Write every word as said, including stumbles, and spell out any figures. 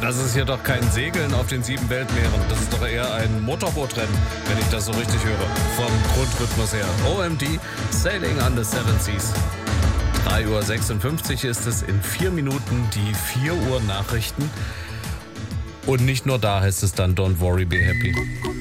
das ist hier doch kein Segeln auf den sieben Weltmeeren. Das ist doch eher ein Motorbootrennen, wenn ich das so richtig höre. Vom Grundrhythmus her. O M D, Sailing on the Seven Seas. drei Uhr sechsundfünfzig ist es, in vier Minuten die vier Uhr Nachrichten. Und nicht nur da heißt es dann Don't worry, be happy.